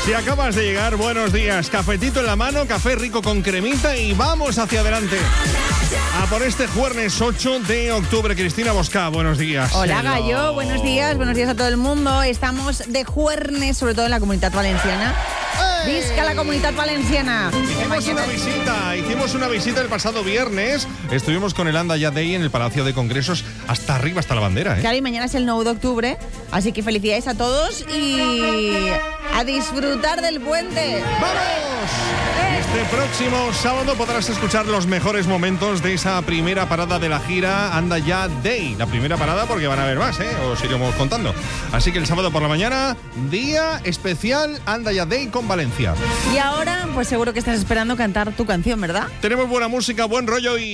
Si acabas de llegar, buenos días. Cafetito en la mano, café rico con cremita y vamos hacia adelante. A por este jueves 8 de octubre. Cristina Bosca, buenos días. Hola, Gallo, buenos días a todo el mundo. Estamos de jueves, sobre todo en la Comunitat Valenciana. ¡Visca la Comunitat Valenciana! Hicimos una visita el pasado viernes. Estuvimos con el Anda Ya Day en el Palacio de Congresos hasta arriba, hasta la bandera, ¿eh? Claro, y mañana es el 9 de octubre, así que felicidades a todos y a disfrutar del puente. ¡Vamos! Este próximo sábado podrás escuchar los mejores momentos de esa primera parada de la gira Anda Ya Day. La primera parada porque van a haber más, ¿eh? Os iremos contando. Así que el sábado por la mañana, día especial Anda Ya Day con Valencia. Y ahora, pues seguro que estás esperando cantar tu canción, ¿verdad? Tenemos buena música, buen rollo y